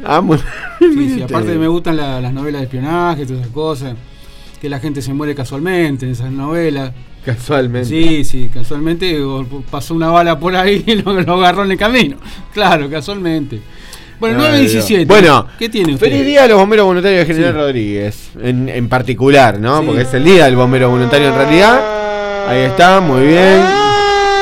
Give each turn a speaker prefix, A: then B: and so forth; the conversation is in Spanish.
A: Sí, aparte me gustan las novelas de espionaje, todas esas cosas. Que la gente se muere casualmente en esas novelas.
B: Casualmente.
A: Sí, casualmente pasó una bala por ahí y lo agarró en el camino. Claro, casualmente. Bueno, 9:17.
B: Bueno,
A: ¿qué tiene usted?
B: Feliz día a los bomberos voluntarios de General Rodríguez. En particular, ¿no?
A: Sí.
B: Porque es el día del bombero voluntario en realidad. Ahí está, muy bien.